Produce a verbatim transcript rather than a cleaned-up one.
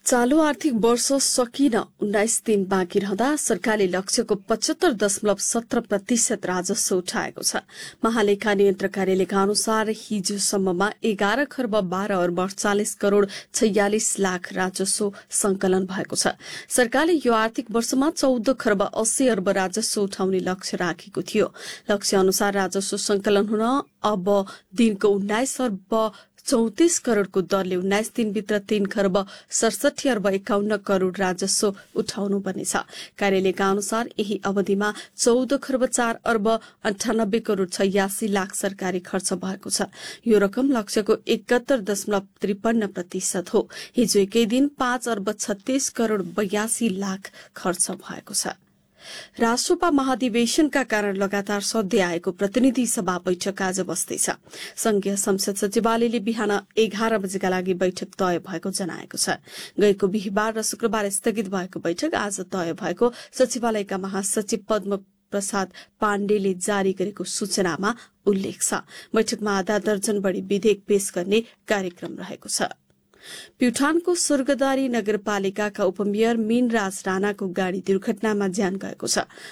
चालू आर्थिक वर्ष सकिन उन्नाइस दिन बाँकी रहँदा सरकारले लक्ष्यको पचहत्तर दशमलव सत्र प्रतिशत राजस्व उठाएको छ। महालेखा नियन्त्रक कार्यालयका अनुसार हिजोसम्ममा एघार खर्ब बाह्र अर्ब अडचालिस करोड़ छयालिस लाख राजस्व संकलन भएको छ। सरकारले यो आर्थिक वर्षमा चौध खर्ब अस्सी अर्ब राजस्व उठाउने लक्ष्य राखेको थियो। लक्ष्य अनुसार राजस्व संकलन हुन अब दिनको उन्नाइस अर्ब चौतिस करोड़को दरले उन्नाइस दिनभित्र तीन खर्ब सडसठी अर्ब एकाउन्न करोड़ राजस्व उठाउनु पर्नेछ। कार्यालयका अनुसार यही अवधिमा चौध खर्ब चार अर्ब अन्ठानब्बे करोड़ छयासी लाख सरकारी खर्च भएको छ। यो रकम लक्ष्यको एकहत्तर दशमलव त्रिपन्न प्रतिशत हो। हिजो एकै दिन पाँच अर्ब छत्तीस करोड़ बयासी लाख खर्च भएको छ। राष्ट्रपा महाधिवेशनका कारण लगातार सधैँ आएको प्रतिनिधि सभा बैठक आज बस्दैछ। संघीय संसद सचिवालयले बिहान एघार बजेका लागि बैठक तय भएको जनाएको छ। गएको बिहिबार र शुक्रबार स्थगित भएको बैठक आज तय भएको सचिवालयका महासचिव पद्म प्रसाद पाण्डेले जारी गरेको सूचनामा उल्लेख छ। बैठकमा आधा दर्जन बढ़ी विधेयक पेश गर्ने कार्यक्रम रहेको छ। प्युठानको स्वर्गदारी नगरपालिकाका उपमेयर मीनराज राणाको गाड़ी दुर्घटनामा ज्यान गएको छ।